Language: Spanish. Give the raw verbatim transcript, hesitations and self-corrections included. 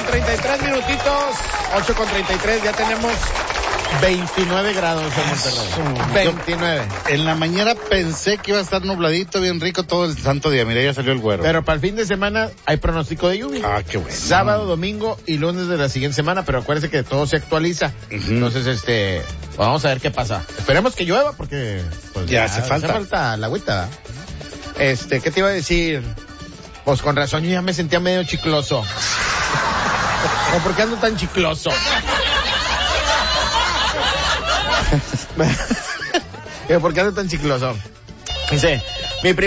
con treinta y tres minutitos, ocho con treinta y tres, ya tenemos veintinueve grados en Monterrey. veintinueve. En la mañana pensé que iba a estar nubladito, bien rico todo el santo día. Mira, ya salió el güero. Pero para el fin de semana hay pronóstico de lluvia. Ah, qué bueno. Sábado, domingo y lunes de la siguiente semana, pero acuérdense que todo se actualiza. Uh-huh. Entonces, este, vamos a ver qué pasa. Esperemos que llueva porque pues, ya, ya hace falta. Hace falta la agüita. Este, ¿qué te iba a decir? Pues con razón yo ya me sentía medio chicloso. ¿O por qué ando tan chicloso? ¿Por qué ando tan chicloso? Dice, mi